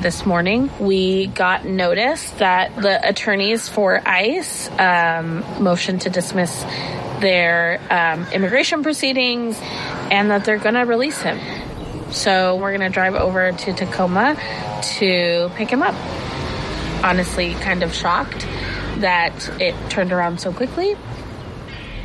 this morning, we got notice that the attorneys for ICE motioned to dismiss their immigration proceedings and that they're going to release him. So we're going to drive over to Tacoma to pick him up. Honestly, kind of shocked that it turned around so quickly.